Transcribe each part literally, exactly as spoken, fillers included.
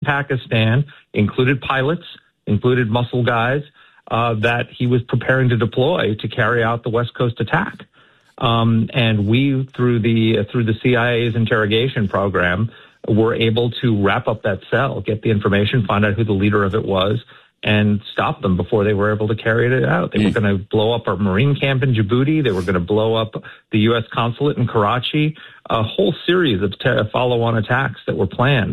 Pakistan, included pilots, included muscle guys, uh, that he was preparing to deploy to carry out the West Coast attack. Um, and we, through the uh, through the C I A's interrogation program, were able to wrap up that cell, get the information, find out who the leader of it was, and stop them before they were able to carry it out. They mm. were going to blow up our Marine camp in Djibouti. They were going to blow up the U S consulate in Karachi. A whole series of te- follow-on attacks that were planned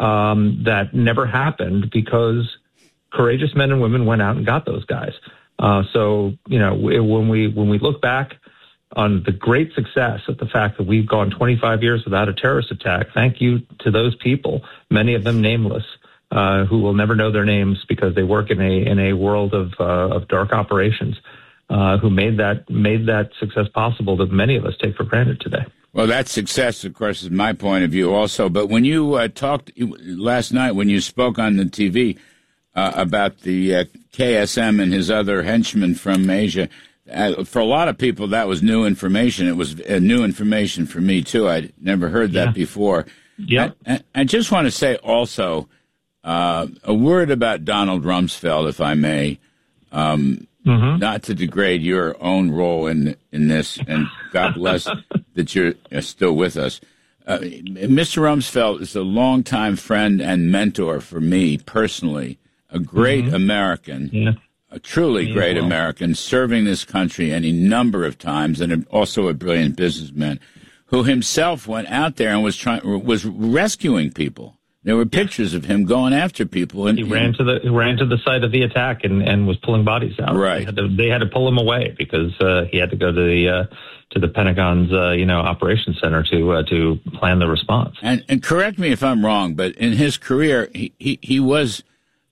um, that never happened because courageous men and women went out and got those guys. Uh, so, you know, when we when we look back on the great success of the fact that we've gone twenty-five years without a terrorist attack, thank you to those people, many of them nameless, uh, who will never know their names because they work in a in a world of uh, of dark operations, uh, who made that made that success possible that many of us take for granted today. Well, that success, of course, is my point of view also. But when you uh, talked last night, when you spoke on the T V uh, about the uh, K S M and his other henchmen from Asia, Uh, for a lot of people, that was new information. It was uh, new information for me, too. I'd never heard that yeah. before. Yeah. I, I just want to say also uh, a word about Donald Rumsfeld, if I may, um, mm-hmm. not to degrade your own role in in this, and God bless that you're still with us. Uh, Mister Rumsfeld is a longtime friend and mentor for me personally, a great mm-hmm. American. Yeah. A truly Me great well. American, serving this country any number of times, and also a brilliant businessman, who himself went out there and was trying was rescuing people. There were pictures of him going after people, and he ran to the he ran to the site of the attack and, and was pulling bodies out. Right, they had to, they had to pull him away because uh, he had to go to the uh, to the Pentagon's uh, you know operations center to uh, to plan the response. And, and correct me if I'm wrong, but in his career, he he, he was.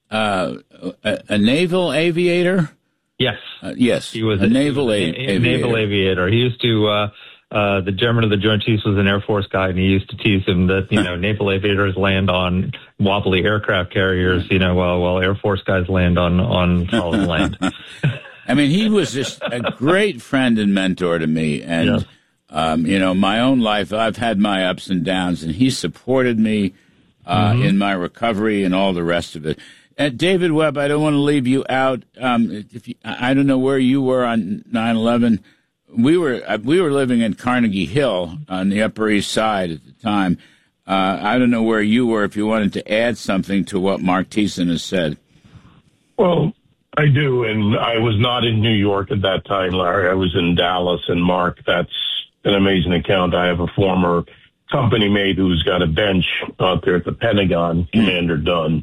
Uh, a, a naval aviator? Yes. Uh, yes. He was a, a naval a, a, a, aviator. naval aviator. He used to, uh, uh, the chairman of the Joint Chiefs was an Air Force guy, and he used to tease him that, you know, naval aviators land on wobbly aircraft carriers, you know, while, while Air Force guys land on, on solid land. I mean, he was just a great friend and mentor to me. And, yeah. um, you know, my own life, I've had my ups and downs, and he supported me uh, mm-hmm. in my recovery and all the rest of it. Uh, David Webb, I don't want to leave you out. Um, if you, I don't know where you were on nine eleven. We were uh, we were living in Carnegie Hill on the Upper East Side at the time. Uh, I don't know where you were. If you wanted to add something to what Mark Thiessen has said. Well, I do, and I was not in New York at that time, Larry. I was in Dallas, and Mark, that's an amazing account. I have a former company mate who's got a bench out there at the Pentagon, mm. Commander Dunn.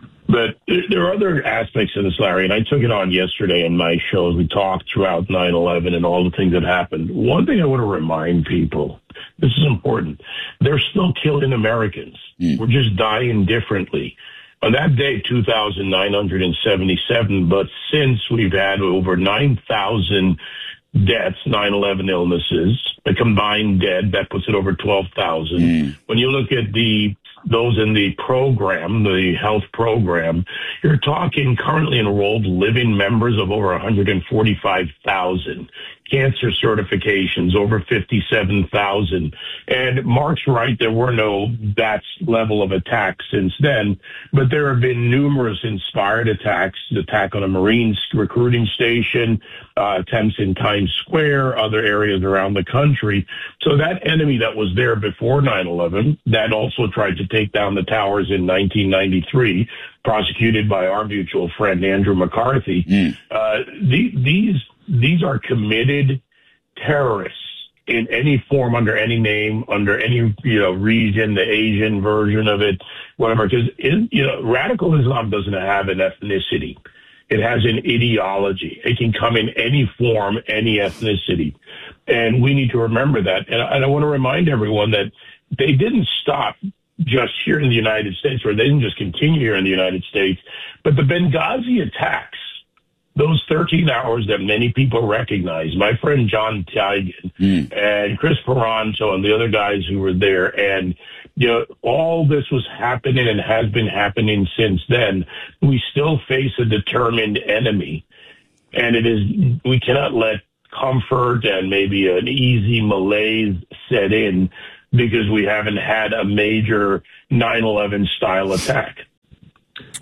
But there are other aspects of this, Larry, and I took it on yesterday in my shows. We talked throughout nine eleven and all the things that happened. One thing I want to remind people, this is important, they're still killing Americans. Mm. We're just dying differently. On that day, two thousand nine hundred seventy-seven, but since we've had over nine thousand deaths, nine eleven illnesses, a combined dead, that puts it over twelve thousand. Mm. When you look at the those in the program, the health program, you're talking currently enrolled living members of over one hundred forty-five thousand. Cancer certifications, over fifty-seven thousand. And Mark's right, there were no that level of attacks since then, but there have been numerous inspired attacks, the attack on a Marine recruiting station, uh, attempts in Times Square, other areas around the country. So that enemy that was there before nine eleven, that also tried to take down the towers in nineteen ninety-three, prosecuted by our mutual friend, Andrew McCarthy. Mm. Uh, the, these These are committed terrorists in any form, under any name, under any, you know, region, the Asian version of it, whatever. Because, you know, radical Islam doesn't have an ethnicity. It has an ideology. It can come in any form, any ethnicity. And we need to remember that. And, and I want to remind everyone that they didn't stop just here in the United States, or they didn't just continue here in the United States, but the Benghazi attacks, those thirteen hours that many people recognize, my friend John Tigan mm. and Chris Peranto and the other guys who were there, and you know, all this was happening and has been happening since then. We still face a determined enemy, and it is we cannot let comfort and maybe an easy malaise set in because we haven't had a major nine eleven style attack.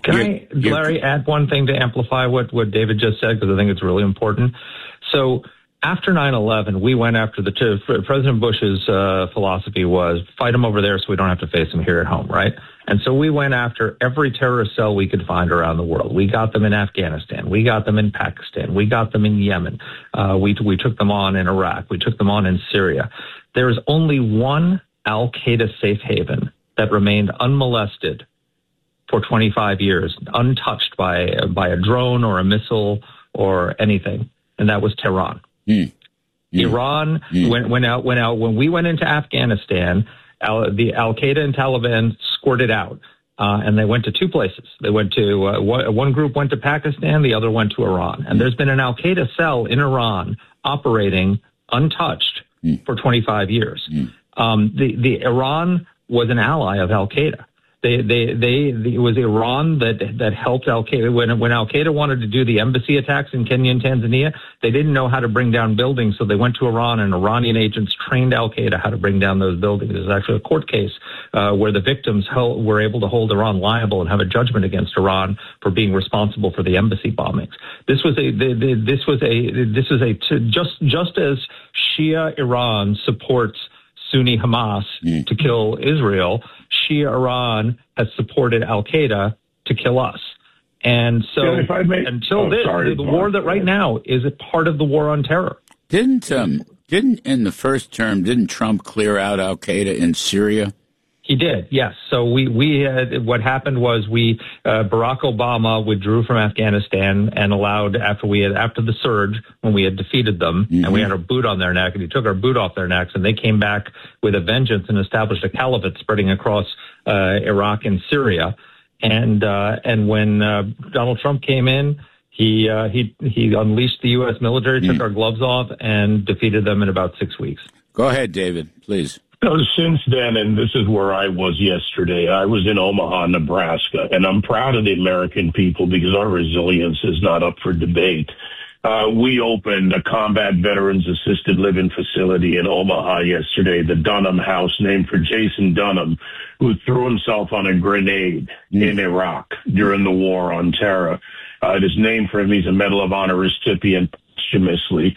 Can you're, I, you're, Larry, add one thing to amplify what, what David just said, because I think it's really important. So after nine eleven, we went after the two. President Bush's uh, philosophy was fight them over there so we don't have to face them here at home, right? And so we went after every terrorist cell we could find around the world. We got them in Afghanistan. We got them in Pakistan. We got them in Yemen. Uh, we, we took them on in Iraq. We took them on in Syria. There is only one al-Qaeda safe haven that remained unmolested for twenty-five years, untouched by, by a drone or a missile or anything, and that was Tehran. Mm. Mm. Iran mm. went, went out, went out, when we went into Afghanistan, Al, the Al-Qaeda and Taliban squirted out, uh, and they went to two places. They went to, uh, one, one group went to Pakistan, the other went to Iran. And mm. there's been an Al-Qaeda cell in Iran operating untouched mm. for twenty-five years. Mm. Um, the, the Iran was an ally of Al-Qaeda. They, they, they, it was Iran that, that helped Al-Qaeda. When, when Al-Qaeda wanted to do the embassy attacks in Kenya and Tanzania, they didn't know how to bring down buildings, so they went to Iran, and Iranian agents trained Al-Qaeda how to bring down those buildings. There's actually a court case uh, where the victims held, were able to hold Iran liable and have a judgment against Iran for being responsible for the embassy bombings. This was a, the, the, this was a, this is a, just, just as Shia Iran supports Sunni Hamas mm. to kill Israel, Shia Iran has supported Al-Qaeda to kill us. And so if I may, until oh, this, sorry, the war that right now is a part of the war on terror. Didn't, um, didn't in the first term, didn't Trump clear out Al-Qaeda in Syria? He did, yes. So we, we had, what happened was we, uh, Barack Obama withdrew from Afghanistan and allowed, after we had, after the surge, when we had defeated them, mm-hmm. and we had our boot on their neck, and he took our boot off their necks, and they came back with a vengeance and established a caliphate spreading across, uh, Iraq and Syria. And, uh, and when, uh, Donald Trump came in, he, uh, he, he unleashed the U S military, mm-hmm. took our gloves off, and defeated them in about six weeks. Go ahead, David, please. So since then, and this is where I was yesterday, I was in Omaha, Nebraska, and I'm proud of the American people because our resilience is not up for debate. Uh, we opened a combat veterans assisted living facility in Omaha yesterday, the Dunham House, named for Jason Dunham, who threw himself on a grenade mm. in Iraq during the war on terror. Uh, it is named for him. He's a Medal of Honor recipient posthumously.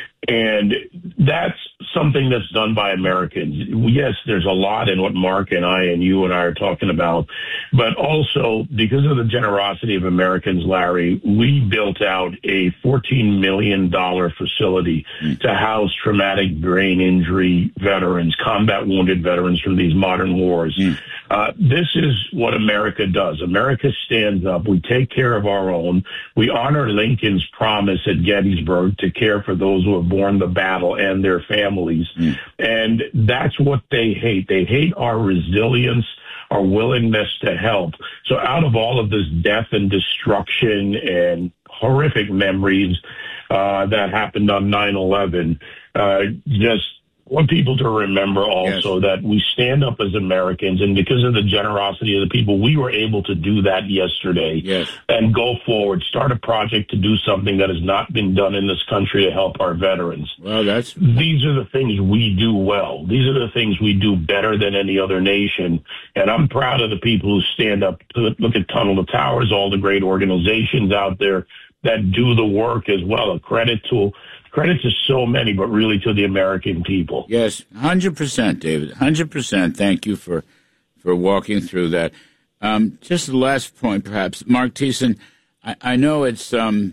And that's something that's done by Americans. Yes, there's a lot in what Mark and I and you and I are talking about, but also because of the generosity of Americans, Larry, we built out a fourteen million dollars facility mm. to house traumatic brain injury veterans, combat wounded veterans from these modern wars. Mm. Uh, this is what America does. America stands up. We take care of our own. We honor Lincoln's promise at Gettysburg to care for those who have borne the battle and their families. Mm. And that's what they hate. They hate our resilience, our willingness to help. So out of all of this death and destruction and horrific memories uh, that happened on nine eleven, uh, just want people to remember also yes. that we stand up as Americans, and because of the generosity of the people, we were able to do that yesterday yes. and go forward, start a project to do something that has not been done in this country to help our veterans. Well, that's These are the things we do well. These are the things we do better than any other nation. And I'm proud of the people who stand up to look at Tunnel to Towers, all the great organizations out there that do the work as well. A credit to Credit to so many, but really to the American people. Yes, one hundred percent, David. one hundred percent. Thank you for, for walking through that. Um, just the last point, perhaps. Mark Thiessen, I, I know it's um,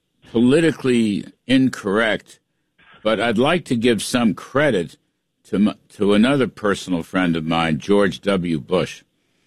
politically incorrect, but I'd like to give some credit to, to another personal friend of mine, George W. Bush.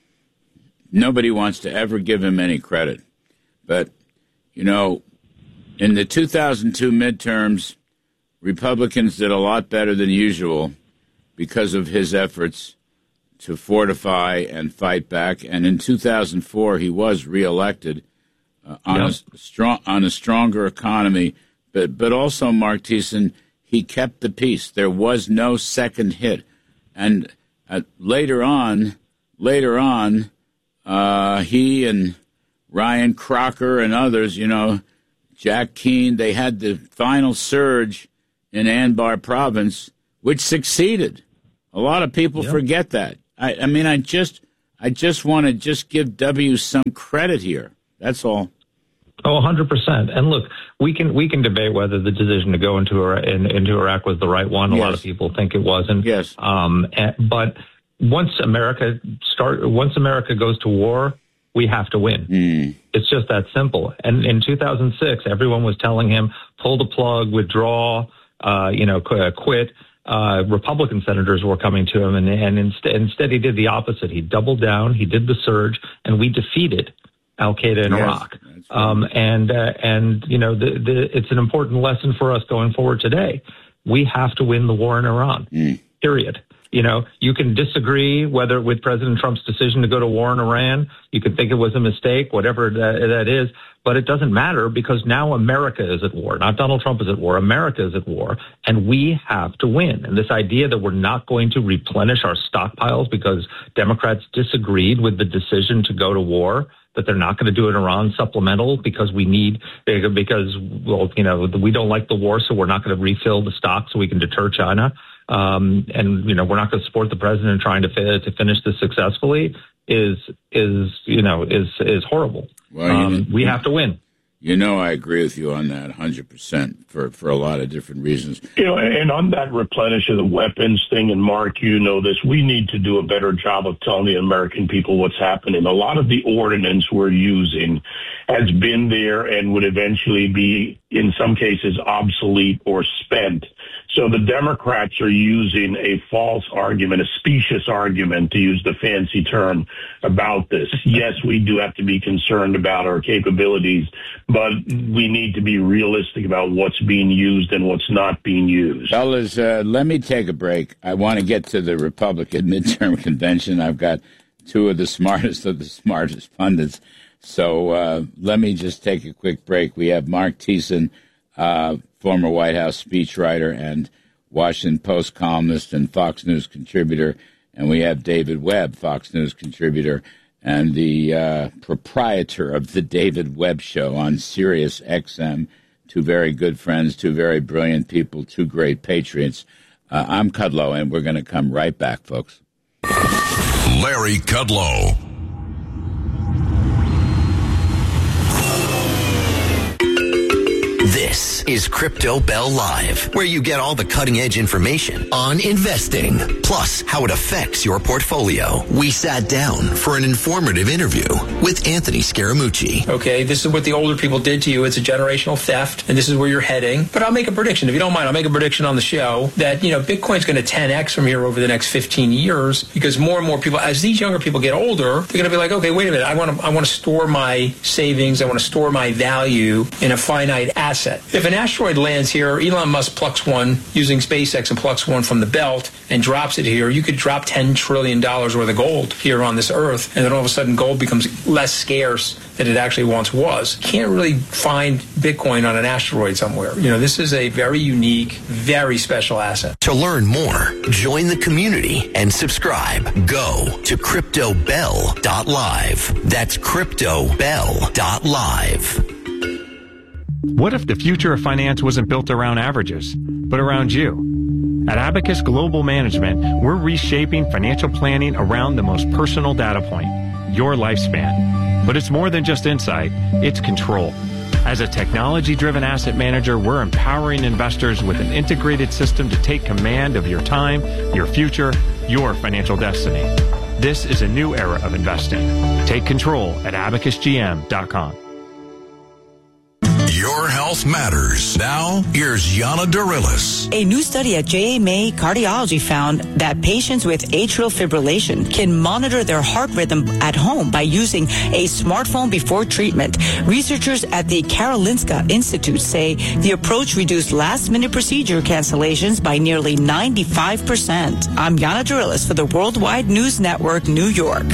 Nobody wants to ever give him any credit. But, you know, in the two thousand two midterms, Republicans did a lot better than usual because of his efforts to fortify and fight back. And in two thousand four, he was reelected uh, on, yep. a strong, on a stronger economy. But, but also, Mark Thiessen, he kept the peace. There was no second hit. And uh, later on, later on, uh, he and Ryan Crocker and others, you know, Jack Keane, they had the final surge in Anbar province, which succeeded. A lot of people yep. forget that. I, I mean, I just, I just want to just give W some credit here. That's all. Oh, one hundred percent. And look, we can we can debate whether the decision to go into in, into Iraq was the right one. A yes. lot of people think it wasn't. Yes. Um, and, but once America start, once America goes to war, we have to win. Mm. It's just that simple. And in two thousand six, everyone was telling him, pull the plug, withdraw, uh, you know, quit. Uh, Republican senators were coming to him, and, and instead, instead he did the opposite. He doubled down, he did the surge, and we defeated Al-Qaeda in yes, Iraq. right. Um, and, uh, and, you know, the, the, it's an important lesson for us going forward today. We have to win the war in Iran, mm. period. You know, you can disagree whether with President Trump's decision to go to war in Iran. You could think it was a mistake, whatever that, that is, but it doesn't matter because now America is at war. Not Donald Trump is at war. America is at war, and we have to win. And this idea that we're not going to replenish our stockpiles because Democrats disagreed with the decision to go to war, that they're not going to do an Iran supplemental because we need, because, well, you know, we don't like the war, so we're not going to refill the stock so we can deter China. Um, and, you know, we're not going to support the president trying to fi- to finish this successfully is, is, you know, is, is horrible. Well, um, you know, we have to win. You know, I agree with you on that one hundred percent for, for a lot of different reasons. You know, and on that replenish of the weapons thing, and Mark, you know this, we need to do a better job of telling the American people what's happening. A lot of the ordinance we're using has been there and would eventually be, in some cases, obsolete or spent. So the Democrats are using a false argument, a specious argument, to use the fancy term, about this. Yes, we do have to be concerned about our capabilities, but we need to be realistic about what's being used and what's not being used. Fellas, uh, let me take a break. I want to get to the Republican midterm convention. I've got two of the smartest of the smartest pundits. So uh, let me just take a quick break. We have Mark Thiessen, uh, former White House speechwriter and Washington Post columnist and Fox News contributor. And we have David Webb, Fox News contributor and the uh, proprietor of the David Webb Show on Sirius X M. Two very good friends, two very brilliant people, two great patriots. Uh, I'm Kudlow, and we're going to come right back, folks. Larry Kudlow. This is Crypto Bell Live, where you get all the cutting-edge information on investing, plus how it affects your portfolio. We sat down for an informative interview with Anthony Scaramucci. Okay, this is what the older people did to you. It's a generational theft, and this is where you're heading. But I'll make a prediction. If you don't mind, I'll make a prediction on the show that, you know, Bitcoin's going to ten x from here over the next fifteen years because more and more people, as these younger people get older, they're going to be like, okay, wait a minute, I want to I want to store my savings, I want to store my value in a finite asset. If an asteroid lands here, Elon Musk plucks one using SpaceX and plucks one from the belt and drops it here, you could drop ten trillion dollars worth of gold here on this Earth, and then all of a sudden gold becomes less scarce than it actually once was. Can't really find Bitcoin on an asteroid somewhere. You know, this is a very unique, very special asset. To learn more, join the community and subscribe. Go to crypto bell dot live. That's crypto bell dot live. What if the future of finance wasn't built around averages, but around you? At Abacus Global Management, we're reshaping financial planning around the most personal data point, your lifespan. But it's more than just insight, it's control. As a technology-driven asset manager, we're empowering investors with an integrated system to take command of your time, your future, your financial destiny. This is a new era of investing. Take control at abacus g m dot com. Your health matters. Now, here's Yana Darilis. A new study at J A May Cardiology found that patients with atrial fibrillation can monitor their heart rhythm at home by using a smartphone before treatment. Researchers at the Karolinska Institute say the approach reduced last-minute procedure cancellations by nearly ninety-five percent. I'm Yana Darilis for the Worldwide News Network, New York.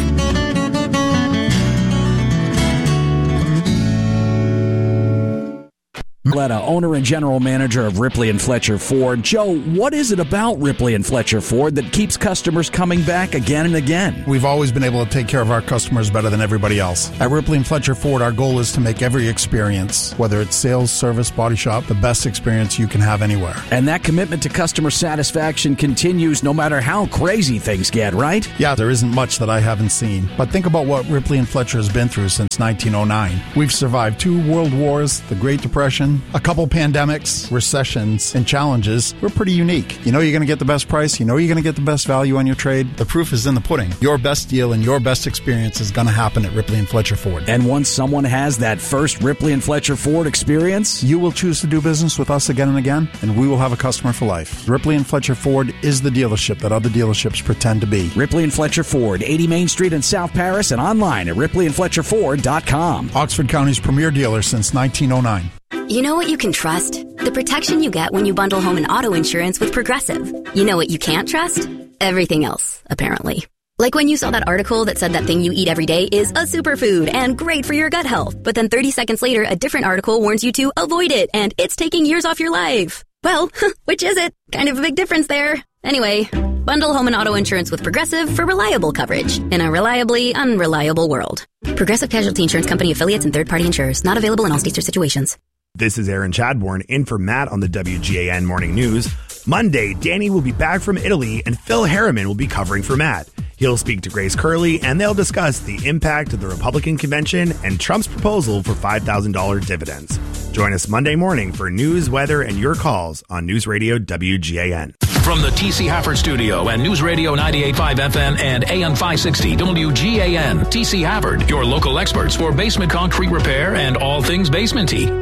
Barletta, owner and general manager of Ripley and Fletcher Ford. Joe, what is it about Ripley and Fletcher Ford that keeps customers coming back again and again? We've always been able to take care of our customers better than everybody else. At Ripley and Fletcher Ford, our goal is to make every experience, whether it's sales, service, body shop, the best experience you can have anywhere. And that commitment to customer satisfaction continues no matter how crazy things get, right? Yeah, there isn't much that I haven't seen. But think about what Ripley and Fletcher has been through since nineteen oh nine. We've survived two world wars, the Great Depression, a couple pandemics, recessions, and challenges. We're pretty unique. You know you're going to get the best price. You know you're going to get the best value on your trade. The proof is in the pudding. Your best deal and your best experience is going to happen at Ripley and Fletcher Ford. And once someone has that first Ripley and Fletcher Ford experience, you will choose to do business with us again and again, and we will have a customer for life. Ripley and Fletcher Ford is the dealership that other dealerships pretend to be. Ripley and Fletcher Ford, eighty Main Street in South Paris, and online at ripley and fletcher ford dot com. Oxford County's premier dealer since nineteen oh nine. You know what you can trust? The protection you get when you bundle home and auto insurance with Progressive. You know what you can't trust? Everything else, apparently. Like when you saw that article that said that thing you eat every day is a superfood and great for your gut health, but then thirty seconds later, a different article warns you to avoid it and it's taking years off your life. Well, which is it? Kind of a big difference there. Anyway, bundle home and auto insurance with Progressive for reliable coverage in a reliably unreliable world. Progressive Casualty Insurance Company affiliates and third-party insurers. Not available in all states or situations. This is Aaron Chadbourne in for Matt on the W G A N Morning News. Monday, Danny will be back from Italy and Phil Harriman will be covering for Matt. He'll speak to Grace Curley and they'll discuss the impact of the Republican convention and Trump's proposal for five thousand dollars dividends. Join us Monday morning for news, weather, and your calls on News Radio W G A N. From the T C Hafford Studio and News Radio ninety-eight point five F M and A M five sixty W G A N. T C Hafford, your local experts for basement concrete repair and all things basementy.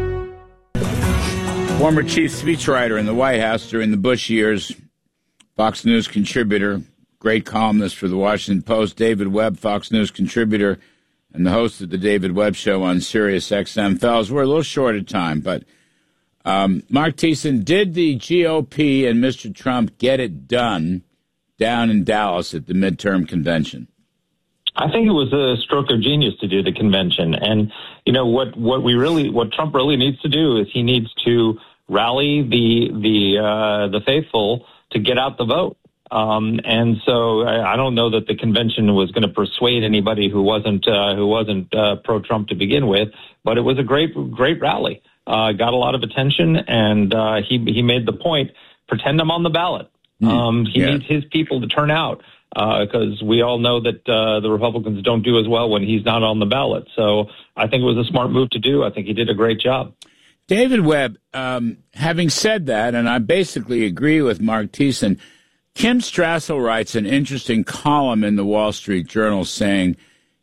Former chief speechwriter in the White House during the Bush years, Fox News contributor, great columnist for the Washington Post, David Webb, Fox News contributor, and the host of the David Webb Show on Sirius X M. Fellas, we're a little short of time, but um, Mark Thiessen, did the G O P and Mister Trump get it done down in Dallas at the midterm convention? I think it was a stroke of genius to do the convention. And, you know, what, what we really, what Trump really needs to do is he needs to rally the, the, uh, the faithful to get out the vote. Um, and so I, I don't know that the convention was going to persuade anybody who wasn't, uh, who wasn't, uh, pro-Trump to begin with, but it was a great, great rally. Uh, got a lot of attention and, uh, he, he made the point, pretend I'm on the ballot. Mm, um, he yeah. needs his people to turn out. Because uh, we all know that uh, the Republicans don't do as well when he's not on the ballot. So I think it was a smart move to do. I think he did a great job. David Webb, um, having said that, and I basically agree with Mark Thiessen, Kim Strassel writes an interesting column in the Wall Street Journal saying,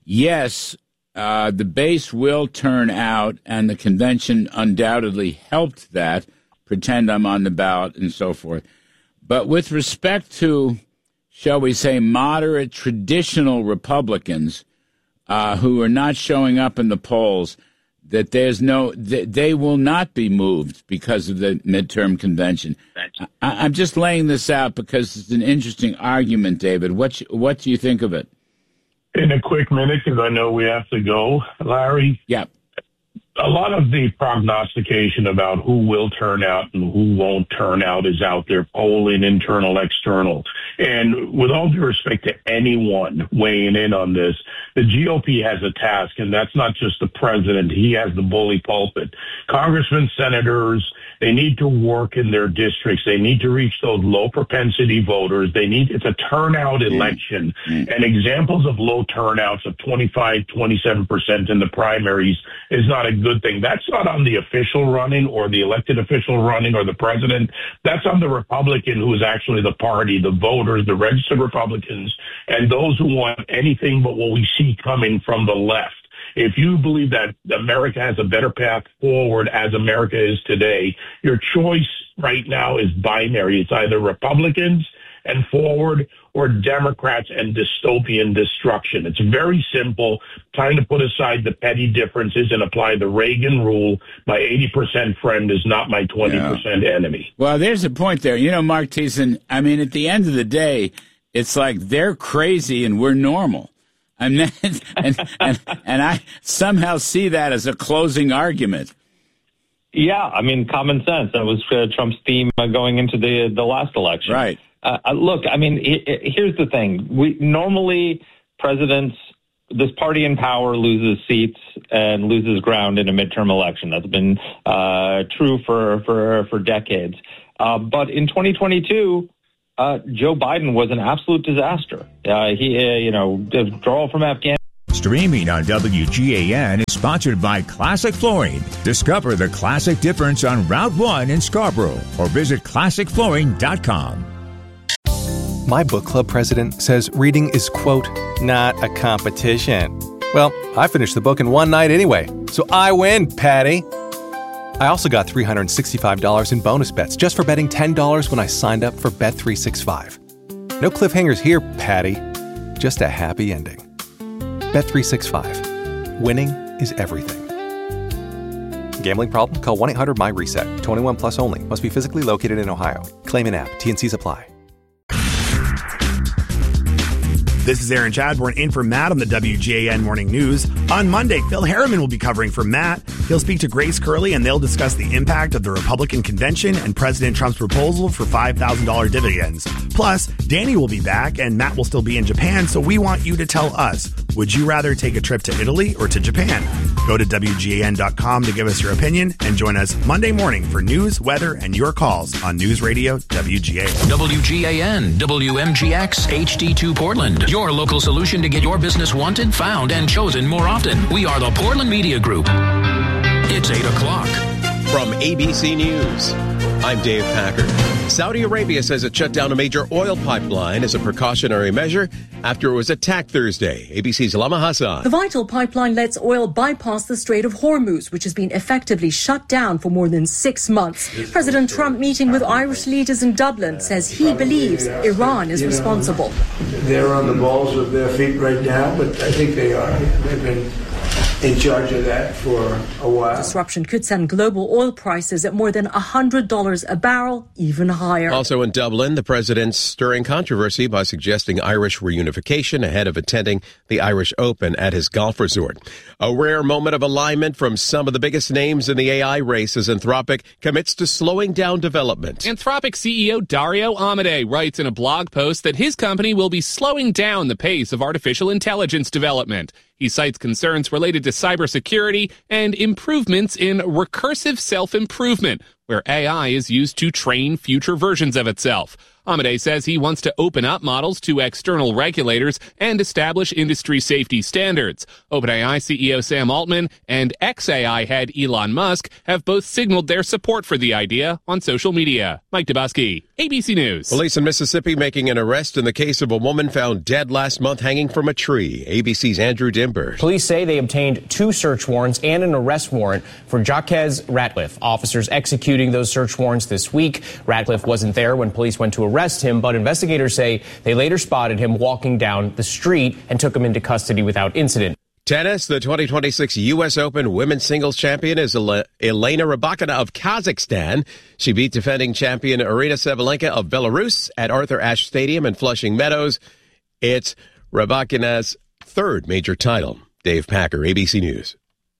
yes, uh, the base will turn out, and the convention undoubtedly helped that, pretend I'm on the ballot and so forth. But with respect to, shall we say, moderate, traditional Republicans uh, who are not showing up in the polls, that there's no, th- they will not be moved because of the midterm convention. I- I'm just laying this out because it's an interesting argument, David. What what do you think of it? In a quick minute, because I know we have to go, Larry. Yeah. A lot of the prognostication about who will turn out and who won't turn out is out there, polling, internal, external. And with all due respect to anyone weighing in on this, the G O P has a task, and that's not just the president. He has the bully pulpit. Congressmen, senators, they need to work in their districts. They need to reach those low propensity voters. They need, it's a turnout election. Mm-hmm. And examples of low turnouts of twenty-five, twenty-seven percent in the primaries is not a good thing. That's not on the official running or the elected official running or the president. That's on the Republican who is actually the party, the voters, the registered Republicans, and those who want anything but what we see coming from the left. If you believe that America has a better path forward as America is today, your choice right now is binary. It's either Republicans and forward or Democrats and dystopian destruction. It's very simple. Time to put aside the petty differences and apply the Reagan rule. My eighty percent friend is not my twenty percent yeah. enemy. Well, there's a point there. You know, Mark Thiessen, I mean, at the end of the day, it's like they're crazy and we're normal. I mean, and, and, and I somehow see that as a closing argument. Yeah, I mean, common sense. That was uh, Trump's theme uh, going into the the last election. Right. Uh, look, I mean, it, it, here's the thing. We normally presidents, this party in power loses seats and loses ground in a midterm election. That's been uh, true for for for decades. Uh, but in twenty twenty-two, uh, Joe Biden was an absolute disaster. Uh, he, uh, you know, withdrawal from Afghanistan. Streaming on W G A N is sponsored by Classic Flooring. Discover the classic difference on Route one in Scarborough or visit classic flooring dot com. My book club president says reading is, quote, not a competition. Well, I finished the book in one night anyway, so I win, Patty. I also got three hundred sixty-five dollars in bonus bets just for betting ten dollars when I signed up for Bet three sixty-five. No cliffhangers here, Patty. Just a happy ending. Bet three sixty-five. Winning is everything. Gambling problem? Call one eight hundred my reset. twenty-one plus only. Must be physically located in Ohio. Claim in app. T N Cs apply. This is Aaron Chadbourne in for Matt on the W G A N Morning News. On Monday, Phil Harriman will be covering for Matt. He'll speak to Grace Curley and they'll discuss the impact of the Republican convention and President Trump's proposal for five thousand dollars dividends. Plus, Danny will be back and Matt will still be in Japan, so we want you to tell us, would you rather take a trip to Italy or to Japan? Go to W G A N dot com to give us your opinion and join us Monday morning for news, weather, and your calls on News Radio W G A N. W G A N, W M G X, H D two Portland. Your local solution to get your business wanted, found, and chosen more often. We are the Portland Media Group. It's eight o'clock. From A B C News, I'm Dave Packard. Saudi Arabia says it shut down a major oil pipeline as a precautionary measure after it was attacked Thursday. A B C's Lama Hassan. The vital pipeline lets oil bypass the Strait of Hormuz, which has been effectively shut down for more than six months. President Trump, meeting with Irish leaders in Dublin, says he believes Iran is responsible. They're on the balls of their feet right now, but I think they are. They've been in charge of that for a while. Disruption could send global oil prices at more than one hundred dollars a barrel, even higher. Also in Dublin, the president's stirring controversy by suggesting Irish reunification ahead of attending the Irish Open at his golf resort. A rare moment of alignment from some of the biggest names in the A I race as Anthropic commits to slowing down development. Anthropic C E O Dario Amodei writes in a blog post that his company will be slowing down the pace of artificial intelligence development. He cites concerns related to cybersecurity and improvements in recursive self-improvement, where A I is used to train future versions of itself. Amodei says he wants to open up models to external regulators and establish industry safety standards. OpenAI C E O Sam Altman and ex-A I head Elon Musk have both signaled their support for the idea on social media. Mike Dubusky, A B C News. Police in Mississippi making an arrest in the case of a woman found dead last month hanging from a tree. A B C's Andrew Dimber. Police say they obtained two search warrants and an arrest warrant for Jaquez Ratcliffe. Officers executing those search warrants this week. Ratcliffe wasn't there when police went to arrest him, but investigators say they later spotted him walking down the street and took him into custody without incident. Tennis, the twenty twenty-six U S Open women's singles champion is Elena Rybakina of Kazakhstan. She beat defending champion Arina Sabalenka of Belarus at Arthur Ashe Stadium in Flushing Meadows. It's Rybakina's third major title. Dave Packer, A B C News.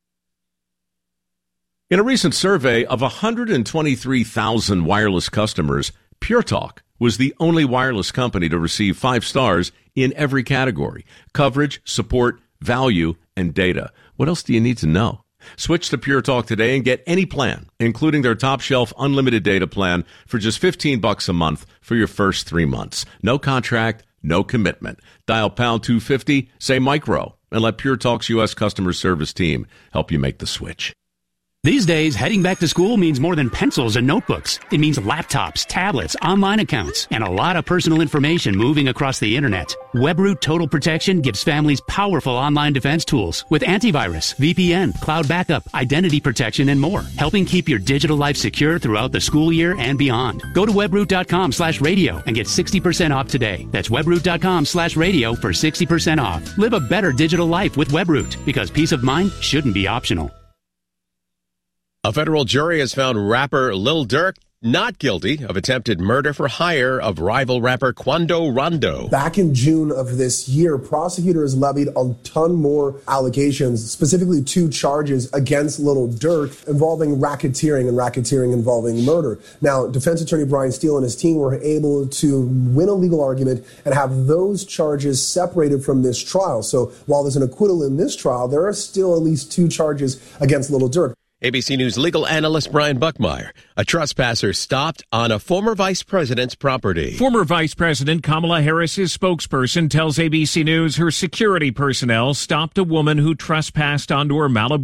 In a recent survey of one hundred twenty-three thousand wireless customers, PureTalk was the only wireless company to receive five stars in every category: coverage, support, value, and data. What else do you need to know? Switch to PureTalk today and get any plan, including their top-shelf unlimited data plan for just fifteen bucks a month for your first three months. No contract, no commitment. Dial pound two fifty, say micro, and let PureTalk's U S customer service team help you make the switch. These days, heading back to school means more than pencils and notebooks. It means laptops, tablets, online accounts, and a lot of personal information moving across the internet. WebRoot Total Protection gives families powerful online defense tools with antivirus, V P N, cloud backup, identity protection, and more, helping keep your digital life secure throughout the school year and beyond. Go to webroot.com slash radio and get sixty percent off today. That's webroot.com slash radio for sixty percent off. Live a better digital life with WebRoot, because peace of mind shouldn't be optional. A federal jury has found rapper Lil Durk not guilty of attempted murder for hire of rival rapper Quando Rondo. Back in June of this year, prosecutors levied a ton more allegations, specifically two charges against Lil Durk involving racketeering and racketeering involving murder. Now, defense attorney Brian Steele and his team were able to win a legal argument and have those charges separated from this trial. So while there's an acquittal in this trial, there are still at least two charges against Lil Durk. A B C News legal analyst Brian Buckmeyer. A trespasser stopped on a former vice president's property. Former Vice President Kamala Harris's spokesperson tells A B C News her security personnel stopped a woman who trespassed onto her Malibu